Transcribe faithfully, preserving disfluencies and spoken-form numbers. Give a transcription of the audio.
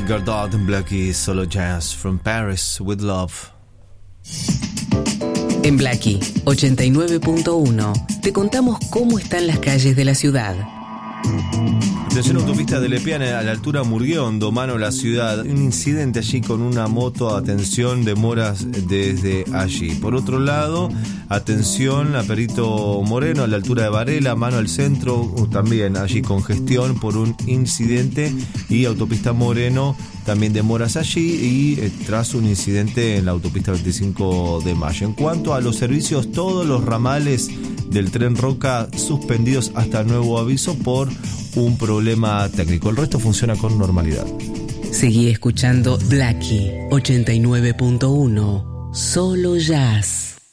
Gardot and Blackie, Solo Jazz from Paris with Love. En Blackie ochenta y nueve punto uno te contamos cómo están las calles de la ciudad. Atención, autopista de Lepiane a la altura Murguiondo, mano la ciudad. Un incidente allí con una moto, atención, demoras desde allí. Por otro lado, atención a Perito Moreno a la altura de Varela, mano al centro, también allí congestión por un incidente. Y autopista Moreno, también demoras allí y eh, tras un incidente en la autopista veinticinco de mayo. En cuanto a los servicios, todos los ramales del tren Roca suspendidos hasta nuevo aviso por un problema técnico. El resto funciona con normalidad. Seguí escuchando Blackie ochenta y nueve punto uno, Solo Jazz.